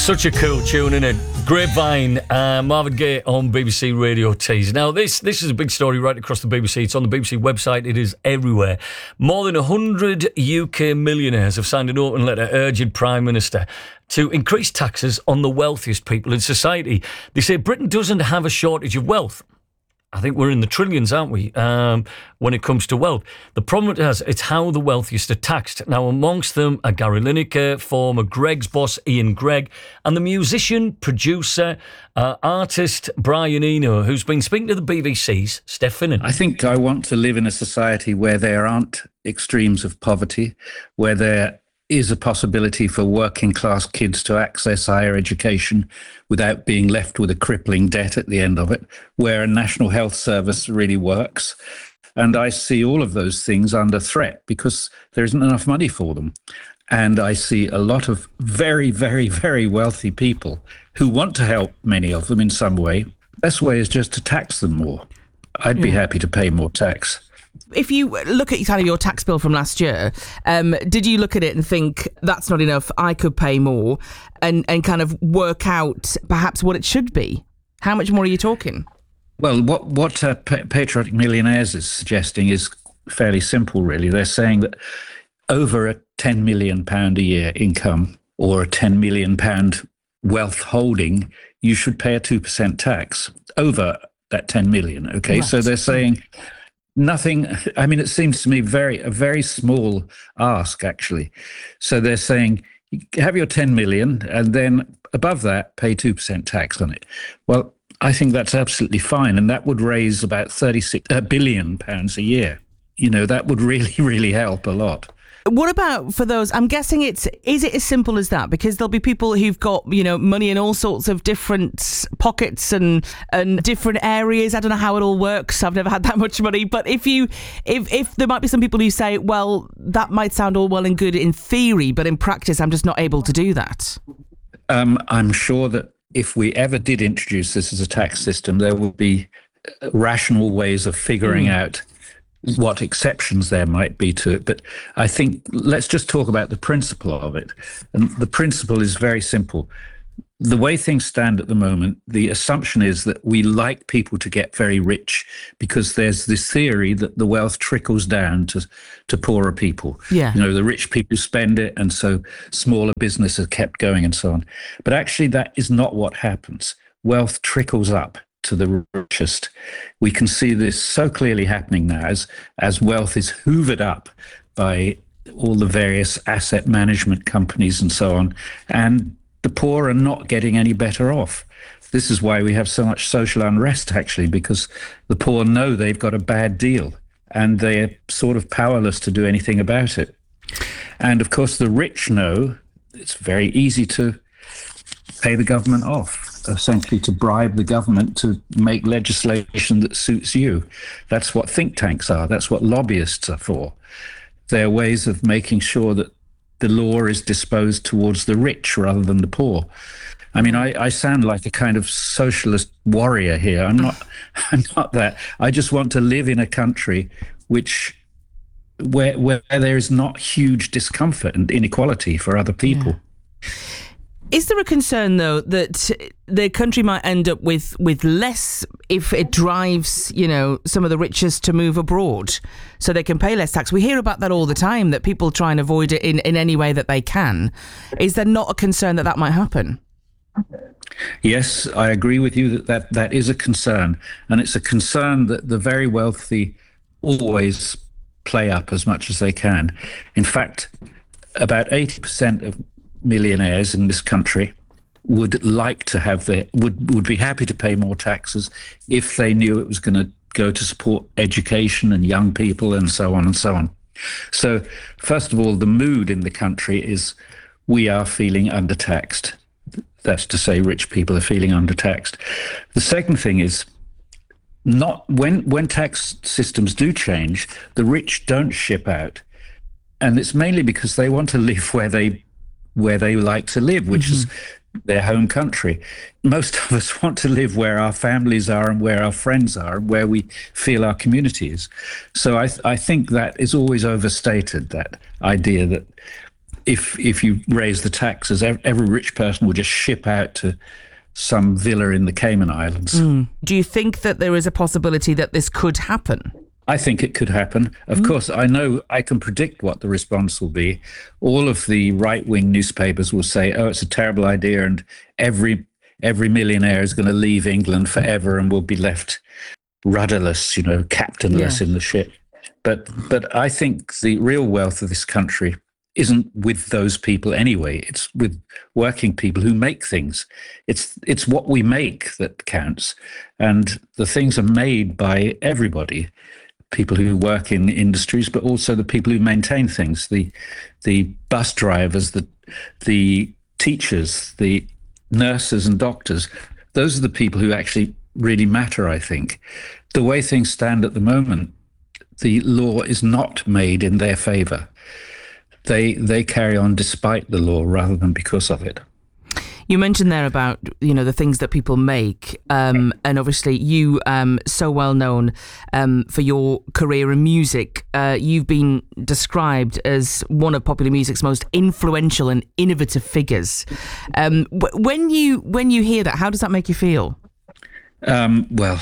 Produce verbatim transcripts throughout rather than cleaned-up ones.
Such a cool tune, isn't it? Grapevine, uh, Marvin Gaye on B B C Radio Tees. Now, this this is a big story right across the B B C. It's on the B B C website. It is everywhere. More than one hundred U K millionaires have signed an open letter urging Prime Minister to increase taxes on the wealthiest people in society. They say Britain doesn't have a shortage of wealth. I think we're in the trillions, aren't we, um, when it comes to wealth. The problem it has, it's how the wealthiest are taxed. Now, amongst them are Gary Lineker, former Greggs boss Ian Gregg, and the musician, producer, uh, artist Brian Eno, who's been speaking to the B B C's Steph Finnan. I think I want to live in a society where there aren't extremes of poverty, where there is a possibility for working class kids to access higher education without being left with a crippling debt at the end of it, where a national health service really works. And I see all of those things under threat because there isn't enough money for them. And I see a lot of very, very, very wealthy people who want to help many of them in some way. Best way is just to tax them more. I'd be yeah. happy to pay more tax. If you look at kind of your tax bill from last year, um, did you look at it and think, that's not enough, I could pay more, and, and kind of work out perhaps what it should be? How much more are you talking? Well, what, what uh, Patriotic Millionaires is suggesting is fairly simple, really. They're saying that over a ten million pounds a year income or a ten million pounds wealth holding, you should pay a two percent tax over that ten million, okay? Right. So they're saying... Nothing, I mean, it seems to me very a very small ask, actually. So they're saying, have your ten million and then above that, pay two percent tax on it. Well, I think that's absolutely fine. And that would raise about thirty-six billion pounds a year. You know, that would really, really help a lot. What about for those, I'm guessing it's, is it as simple as that? Because there'll be people who've got, you know, money in all sorts of different pockets and, and different areas. I don't know how it all works. I've never had that much money. But if you, if, if there might be some people who say, well, that might sound all well and good in theory, but in practice, I'm just not able to do that. Um, I'm sure that if we ever did introduce this as a tax system, there would be rational ways of figuring mm. out what exceptions there might be to it. But I think let's just talk about the principle of it. And the principle is very simple. The way things stand at the moment, the assumption is that we like people to get very rich because there's this theory that the wealth trickles down to, to poorer people. Yeah. You know, the rich people spend it, and so smaller businesses kept going and so on. But actually, that is not what happens. Wealth trickles up to the richest. We can see this so clearly happening now as, as wealth is hoovered up by all the various asset management companies and so on. And the poor are not getting any better off. This is why we have so much social unrest, actually, because the poor know they've got a bad deal and they're sort of powerless to do anything about it. And of course, the rich know it's very easy to pay the government off, essentially to bribe the government to make legislation that suits you. That's what think tanks are. That's what lobbyists are for. They're ways of making sure that the law is disposed towards the rich rather than the poor. I mean, I, I sound like a kind of socialist warrior here. I'm not, I'm not that. I just want to live in a country which where where there is not huge discomfort and inequality for other people. Yeah. Is there a concern, though, that the country might end up with, with less if it drives, you know, some of the richest to move abroad so they can pay less tax? We hear about that all the time, that people try and avoid it in, in any way that they can. Is there not a concern that that might happen? Yes, I agree with you that, that that is a concern. And it's a concern that the very wealthy always play up as much as they can. In fact, about eighty percent of millionaires in this country would like to have their would would be happy to pay more taxes if they knew it was going to go to support education and young people and so on and so on. So first of all, the mood in the country is we are feeling undertaxed. That's to say, rich people are feeling undertaxed. The second thing is not when when tax systems do change, the rich don't ship out, and it's mainly because they want to live where they where they like to live, which mm-hmm. is their home country. Most of us want to live where our families are and where our friends are and where we feel our community is. So I, th- I think that is always overstated, that idea that if if you raise the taxes, every rich person will just ship out to some villa in the Cayman Islands. Mm. Do you think that there is a possibility that this could happen? I think it could happen. Of mm. course, I know I can predict what the response will be. All of the right-wing newspapers will say, oh, it's a terrible idea, and every every millionaire is going to leave England forever and will be left rudderless, you know, captainless yeah. in the ship. But but I think the real wealth of this country isn't with those people anyway. It's with working people who make things. It's it's what we make that counts. And the things are made by everybody, people who work in industries, but also the people who maintain things, the the bus drivers, the the teachers, the nurses and doctors. Those are the people who actually really matter, I think. The way things stand at the moment, the law is not made in their favor. They they carry on despite the law rather than because of it. You mentioned there about, you know, the things that people make, um, and obviously you, um, so well known um, for your career in music. Uh, you've been described as one of popular music's most influential and innovative figures. Um, w- when you when you hear that, how does that make you feel? Um, well,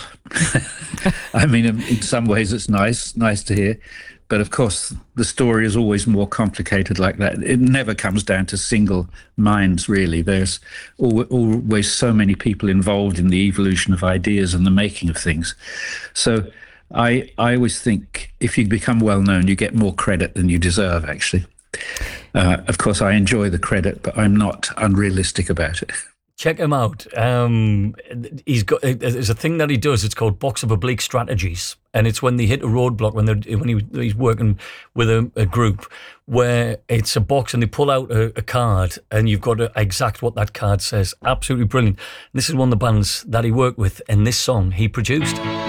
I mean, in some ways it's nice, nice to hear. But of course, the story is always more complicated like that. It never comes down to single minds, really. There's always so many people involved in the evolution of ideas and the making of things. So I, I always think if you become well known, you get more credit than you deserve, actually. Uh, of course, I enjoy the credit, but I'm not unrealistic about it. Check him out. Um, he's got there's a thing that he does. It's called Box of Oblique Strategies, and it's when they hit a roadblock when they when he, he's working with a, a group where it's a box and they pull out a, a card and you've got to exact what that card says. Absolutely brilliant. This is one of the bands that he worked with, and this song he produced.